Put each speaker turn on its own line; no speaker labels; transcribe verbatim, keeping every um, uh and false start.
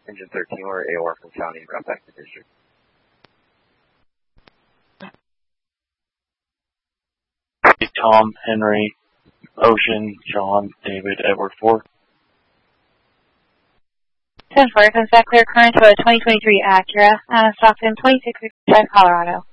Engine thirteen, we're A O R from County and route back to District.
Tom, Henry, Ocean, John, David, Edward four.
ten four, comes back clear current to a twenty twenty-three Acura, uh, Stockton twenty-six sixty-five, Colorado.